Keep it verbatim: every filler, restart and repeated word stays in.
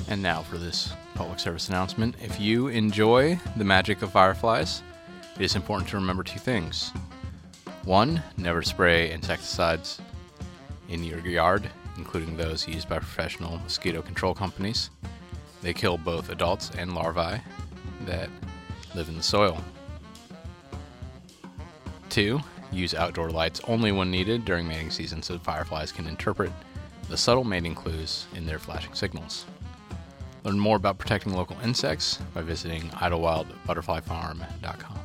And now for this public service announcement. If you enjoy the magic of fireflies, it is important to remember two things. One, never spray insecticides in your yard, including those used by professional mosquito control companies. They kill both adults and larvae that live in the soil. Two, use outdoor lights only when needed during mating season so fireflies can interpret the subtle mating clues in their flashing signals. Learn more about protecting local insects by visiting idlewild butterfly farm dot com.